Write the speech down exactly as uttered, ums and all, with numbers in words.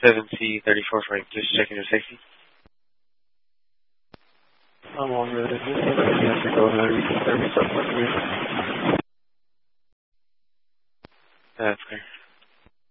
seven C thirty-four Frank, just checking your safety. I'm on road. Just you have to go ahead and reconfirm yourself with me. That's clear.